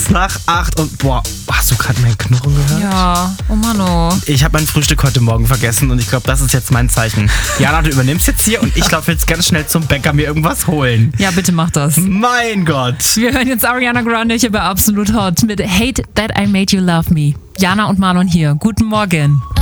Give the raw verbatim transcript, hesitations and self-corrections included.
kurz nach acht und boah, hast du gerade mein Knurren gehört? Ja, oh Mano. Ich habe mein Frühstück heute Morgen vergessen und ich glaube, das ist jetzt mein Zeichen. Jana, du übernimmst jetzt hier und ich laufe jetzt ganz schnell zum Bäcker mir irgendwas holen. Ja, bitte mach das. Mein Gott. Wir hören jetzt Ariana Grande hier bei Absolut Hot mit Hate That I Made You Love Me. Jana und Marlon hier. Guten Morgen.